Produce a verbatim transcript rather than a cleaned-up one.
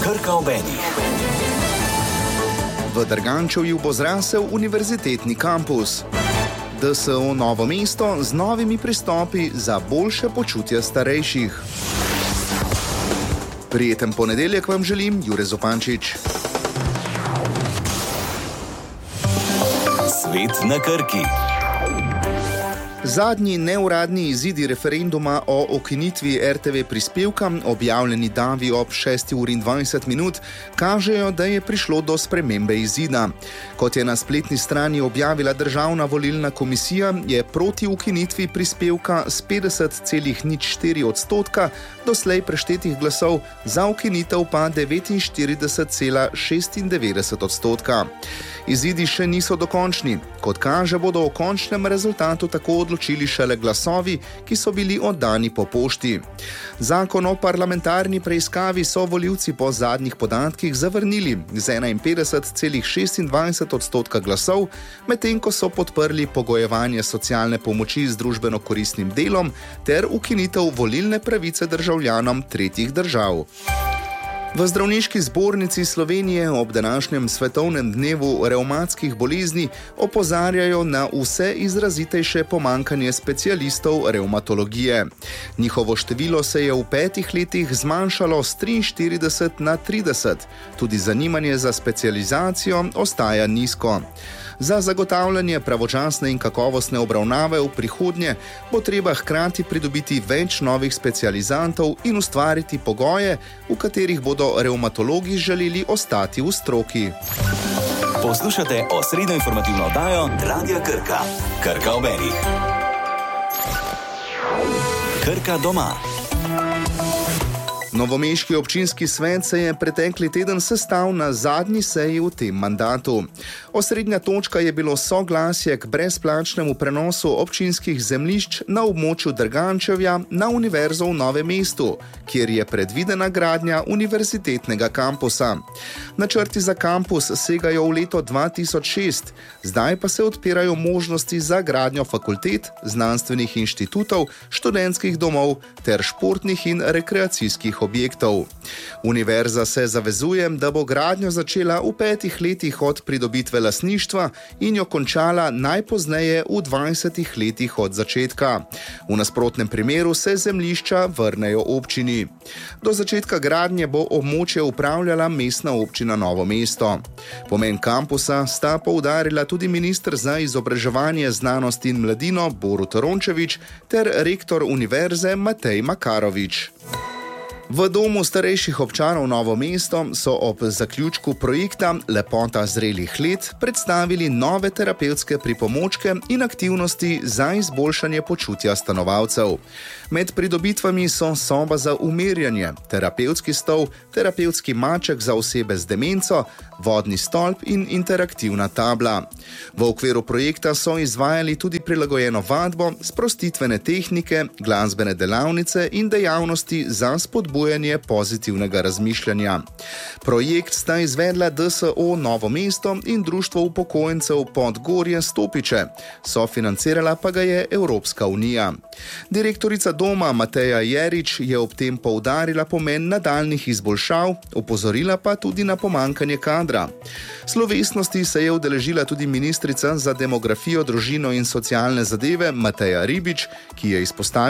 Krka ob eni. V Drgančevju bo zrasel univerzitetni kampus. D S O Novo mesto z novimi pristopi za boljše počutje starejših. Prijeten ponedeljek vam želim, Jure Zupančič. Svet na Krki. Zadnji neuradni izidi referenduma o ukinitvi R T V prispevka, objavljeni davi ob šesti uri in dvajset minut, kažejo, da je prišlo do spremembe izida. Kot je na spletni strani objavila Državna volilna komisija, je proti ukinitvi prispevka s petdeset celih nič štiri odstotka doslej preštetih glasov, za ukinitev pa devetinštirideset celih šestindevetdeset odstotka. Izidi še niso dokončni. Kot kaže, bodo o končnem rezultatu tako odločili šele glasovi, ki so bili oddani po pošti. Zakon o parlamentarni preiskavi so volivci po zadnjih podatkih zavrnili z enainpetdeset celih šestindvajset odstotka glasov, medtem ko so podprli pogojevanje socialne pomoči z družbeno koristnim delom ter ukinitev volilne pravice državljanom tretjih držav. V Zdravniški zbornici Slovenije ob današnjem svetovnem dnevu revmatskih bolezni opozarjajo na vse izrazitejše pomanjkanje specialistov revmatologije. Njihovo število se je v petih letih zmanjšalo s triinštirideset na trideset. Tudi zanimanje za specializacijo ostaja nizko. Za zagotavljanje pravočasne in kakovostne obravnave v prihodnje bo treba hkrati pridobiti več novih specializantov in ustvariti pogoje, v katerih bodo revmatologi želeli ostati v stroki. Poslušate osrednjo informativno oddajo Radia Krka. Krka ob eni. Krka doma. Novomeški občinski svet se je pretekli teden sestal na zadnji seji v tem mandatu. Osrednja točka je bilo soglasje k brezplačnemu prenosu občinskih zemljišč na območju Drgančevja na Univerzo v Novem mestu, kjer je predvidena gradnja univerzitetnega kampusa. Načrti za kampus segajo v leto dva tisoč šest, zdaj pa se odpirajo možnosti za gradnjo fakultet, znanstvenih inštitutov, študentskih domov ter športnih in rekreacijskih objektov. Univerza se zavezuje, da bo gradnjo začela v petih letih od pridobitve lastništva in jo končala najpozneje v dvajsetih letih od začetka. V nasprotnem primeru se zemljišča vrnejo občini. Do začetka gradnje bo območje upravljala Mestna občina Novo mesto. Pomen kampusa sta poudarila tudi minister za izobraževanje, znanost in mladino Borut Rončević ter rektor univerze Matej Makarovič. V Domu starejših občanov Novo mesto so ob zaključku projekta Lepota zrelih let predstavili nove terapevtske pripomočke in aktivnosti za izboljšanje počutja stanovalcev. Med pridobitvami so soba za umirjanje, terapevtski stol, terapevtski maček za osebe z demenco, vodni stolp in interaktivna tabla. V okviru projekta so izvajali tudi prilagojeno vadbo, sprostitvene tehnike, glasbene delavnice in dejavnosti za spodbujanje pozitivnega razmišljanja. Projekt sta izvedla D S O Novo mesto in Društvo upokojencev Podgorje Stopiče, sofinancirala pa ga je Evropska unija. Direktorica doma Mateja Jerič je ob tem poudarila pomen nadaljnjih izboljšav, opozorila pa tudi na pomanjkanje kadra. Slovesnosti se je udeležila tudi ministrica za demografijo, družino in socialne zadeve Mateja Ribič, ki je izpostavila